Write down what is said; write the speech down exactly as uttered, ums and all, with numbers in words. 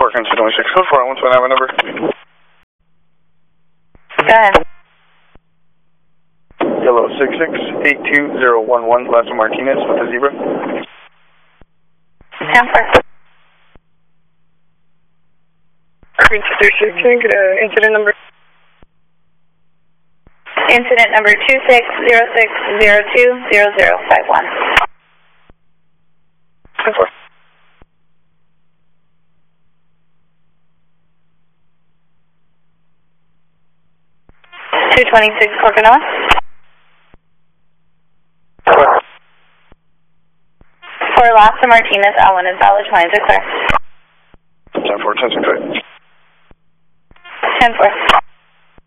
four, Kansas twenty-six, code four, I want to have a number. Go ahead. Yellow six six eight two zero one one, Lazo Martinez with a zebra. ten four. Green two six, can I get an incident number? Incident number two six zero six zero two zero zero five one. ten four. two twenty-six Corcanoa. For Lazo Martinez, L one is valid, twenty-six clear. ten four, ten six eight. ten four.